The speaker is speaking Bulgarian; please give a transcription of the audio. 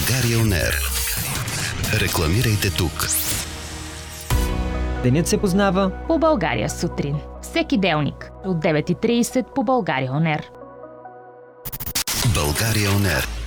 България On Air. Рекламирайте тук. Денят се познава по България сутрин. Всеки делник от 9:30 по България On Air. България On Air.